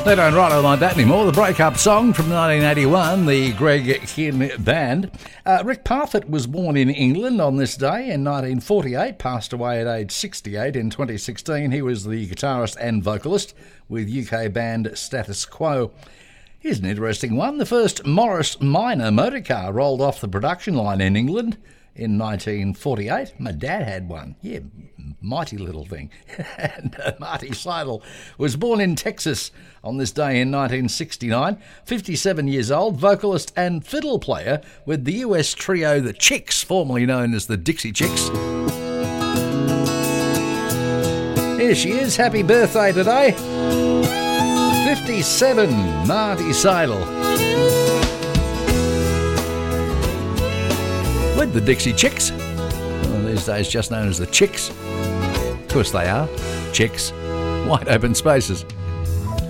They don't write it like that anymore. The breakup song from 1981, the Greg Kihn Band. Rick Parfitt was born in England on this day in 1948, passed away at age 68 in 2016. He was the guitarist and vocalist with UK band Status Quo. Here's an interesting one. The first Morris Minor motorcar rolled off the production line in England in 1948. My dad had one. Yeah, mighty little thing. And Marty Seidel was born in Texas on this day in 1969. 57 years old, vocalist and fiddle player with the US trio The Chicks, formerly known as the Dixie Chicks. Here she is. Happy birthday today. 57, Marty Seidel. With the Dixie Chicks. Well, these days just known as the Chicks. Of course they are. Chicks. Wide open spaces.